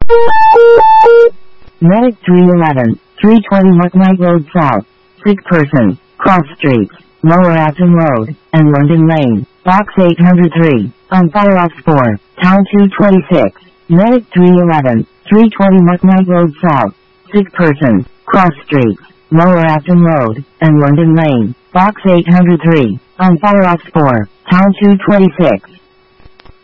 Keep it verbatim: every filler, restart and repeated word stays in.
Medic three eleven, three twenty McKnight Road South. Sick person, cross streets, Lower Acton Road, and London Lane, box eight hundred three, on fire off four, town two twenty-six. Medic three eleven, three twenty McKnight Road South. Sick person, cross streets, Lower Acton Road, and London Lane, box eight hundred three, on fire off four, town two twenty-six.